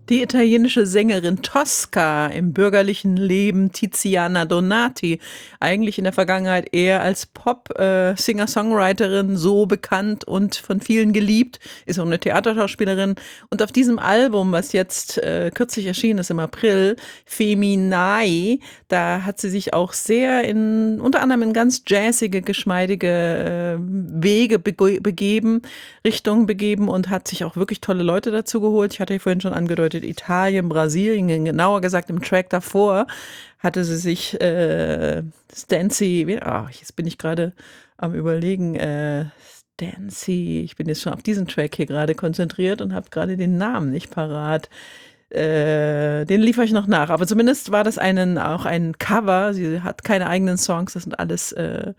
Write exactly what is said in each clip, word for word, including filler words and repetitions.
Die italienische Sängerin Tosca im bürgerlichen Leben Tiziana Donati, eigentlich in der Vergangenheit eher als Pop-Singer-Songwriterin so bekannt und von vielen geliebt, ist auch eine Theaterschauspielerin. Und auf diesem Album, was jetzt äh, kürzlich erschienen ist im April, Feminae, da hat sie sich auch sehr in, unter anderem in ganz jazzige, geschmeidige äh, Wege bege begeben, Richtungen begeben und hat sich auch wirklich tolle Leute dazu geholt. Ich hatte ja vorhin schon angedeutet, Italien, Brasilien, genauer gesagt im Track davor hatte sie sich äh, Stancy, wie- ah, jetzt bin ich gerade am überlegen, äh, Stancy, ich bin jetzt schon auf diesen Track hier gerade konzentriert und habe gerade den Namen nicht parat. Äh, den liefere ich noch nach, aber zumindest war das einen, auch ein Cover. Sie hat keine eigenen Songs, das sind alles äh,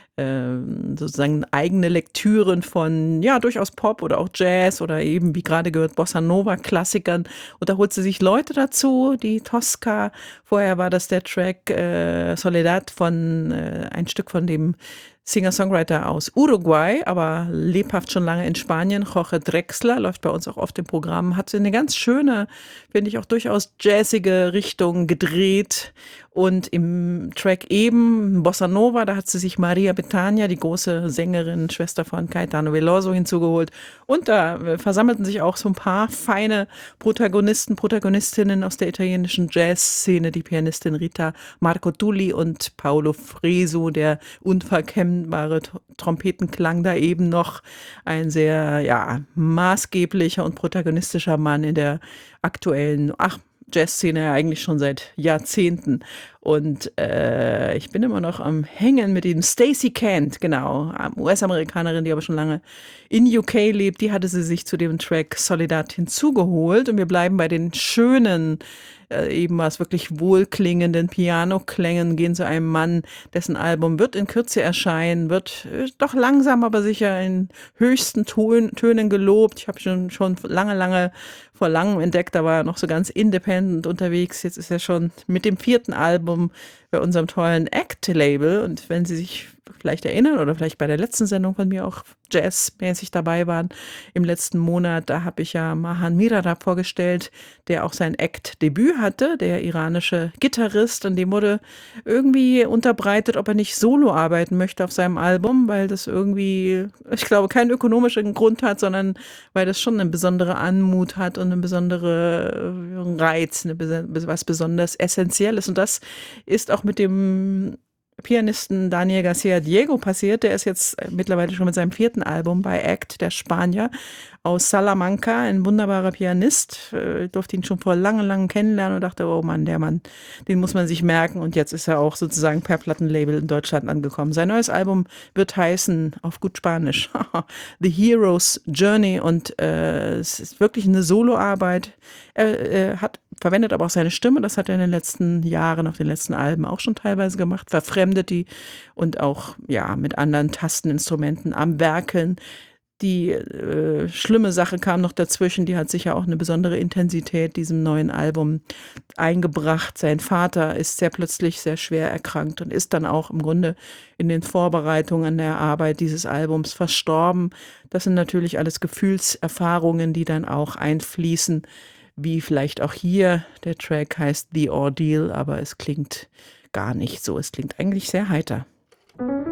ähm, sozusagen eigene Lektüren von, ja, durchaus Pop oder auch Jazz oder eben, wie gerade gehört, Bossa Nova Klassikern. Und da holt sie sich Leute dazu, die Tosca. Vorher war das der Track äh, Soledad von, äh, ein Stück von dem Singer-Songwriter aus Uruguay, aber lebhaft schon lange in Spanien. Jorge Drexler läuft bei uns auch oft im Programm, hat eine ganz schöne, finde ich auch durchaus jazzige Richtung gedreht. Und im Track eben, Bossa Nova, da hat sie sich Maria Bethânia, die große Sängerin, Schwester von Caetano Veloso, hinzugeholt. Und da äh, versammelten sich auch so ein paar feine Protagonisten, Protagonistinnen aus der italienischen Jazzszene, die Pianistin Rita Marcotulli und Paolo Fresu, der unverkennbare T- Trompetenklang da eben noch, ein sehr, ja, maßgeblicher und protagonistischer Mann in der aktuellen, ach, Jazzszene ja eigentlich schon seit Jahrzehnten. Und äh, ich bin immer noch am Hängen mit dem Stacey Kent, genau, U S-Amerikanerin, die aber schon lange in U K lebt. Die hatte sie sich zu dem Track Soledad hinzugeholt. Und wir bleiben bei den schönen, äh, eben was wirklich wohlklingenden Piano-Klängen, gehen zu einem Mann, dessen Album wird in Kürze erscheinen, wird äh, doch langsam, aber sicher in höchsten Ton, Tönen gelobt. Ich habe schon, schon lange, lange vor langem entdeckt, da war er noch so ganz independent unterwegs. Jetzt ist er schon mit dem vierten Album bei unserem tollen Act-Label. Und wenn Sie sich vielleicht erinnern oder vielleicht bei der letzten Sendung von mir auch jazzmäßig dabei waren, im letzten Monat, da habe ich ja Mahan Mirarab vorgestellt, der auch sein Act-Debüt hatte, der iranische Gitarrist. Und dem wurde irgendwie unterbreitet, ob er nicht solo arbeiten möchte auf seinem Album, weil das irgendwie, ich glaube, keinen ökonomischen Grund hat, sondern weil das schon eine besondere Anmut hat und eine besondere äh, Reiz, eine, bes- was besonders Essentielles. Und das ist auch mit dem Pianisten Daniel Garcia Diego passiert. Der ist jetzt äh, mittlerweile schon mit seinem vierten Album bei Act, der Spanier aus Salamanca, ein wunderbarer Pianist. Äh, Ich durfte ihn schon vor lange, lange kennenlernen und dachte, oh Mann, der Mann, den muss man sich merken. Und jetzt ist er auch sozusagen per Plattenlabel in Deutschland angekommen. Sein neues Album wird heißen, auf gut Spanisch, The Hero's Journey. Und äh, es ist wirklich eine Soloarbeit. Er äh, hat verwendet aber auch seine Stimme, das hat er in den letzten Jahren, auf den letzten Alben auch schon teilweise gemacht, verfremdet die und auch, ja, mit anderen Tasteninstrumenten am Werkeln. Die äh, schlimme Sache kam noch dazwischen, die hat sicher auch eine besondere Intensität diesem neuen Album eingebracht. Sein Vater ist sehr plötzlich sehr schwer erkrankt und ist dann auch im Grunde in den Vorbereitungen der Arbeit dieses Albums verstorben. Das sind natürlich alles Gefühlserfahrungen, die dann auch einfließen, wie vielleicht auch hier. Der Track heißt The Ordeal, aber es klingt gar nicht so. Es klingt eigentlich sehr heiter.